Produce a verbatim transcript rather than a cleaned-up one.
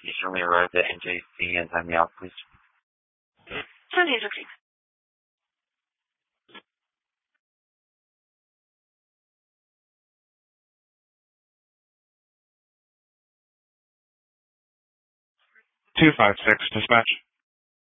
You surely arrived at N J C and time me out, please. ten days, okay. two five six, dispatch.